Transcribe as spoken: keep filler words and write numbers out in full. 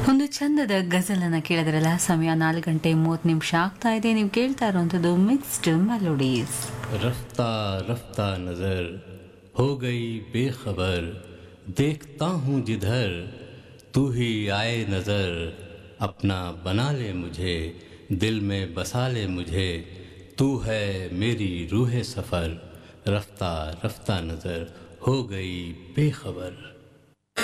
ಒಂದು ಚಂದದ ಗಜಲನ್ನ ಕೇಳಿದ್ರಲ್ಲ. ಸಮಯ ನಾಲ್ಕು ಗಂಟೆ ಮೂವತ್ತು ನಿಮಿಷ ಆಗ್ತಾ ಇದೆ. ನೀವು ಕೇಳ್ತಾ ಇರುವಂಥದ್ದು ಮಿಕ್ಸ್ಡ್ ಮೆಲೋಡೀಸ್. रफ्ता रफ्ता नजर हो गई बेखबर, देखता हूँ जिधर तू ही आए नजर, अपना बना ले मुझे, दिल में बसा ले मुझे, तू है मेरी रूह सफर, रफ्ता रफ्ता नजर हो गई बेखबर.